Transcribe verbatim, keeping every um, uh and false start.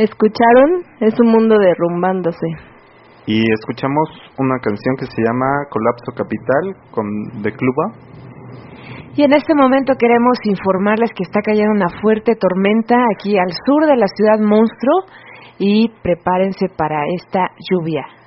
¿Escucharon? Es un mundo derrumbándose. Y escuchamos una canción que se llama Colapso Capital con The Cluba. Y en este momento queremos informarles que está cayendo una fuerte tormenta aquí al sur de la ciudad monstruo y prepárense para esta lluvia.